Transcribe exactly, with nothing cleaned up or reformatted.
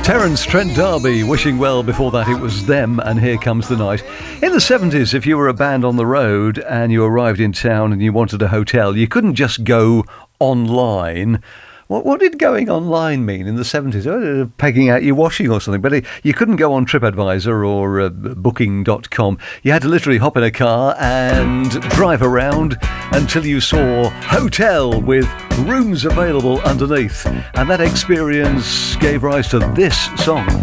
Terence Trent D'Arby, Wishing Well. Before that, it was Them and Here Comes the Night. In the seventies, if you were a band on the road and you arrived in town and you wanted a hotel, you couldn't just go online. What, what did going online mean in the seventies? Oh, pegging out your washing or something. But it, you couldn't go on TripAdvisor or uh, booking dot com. You had to literally hop in a car and drive around until you saw hotel with rooms available underneath. And that experience gave rise to this song.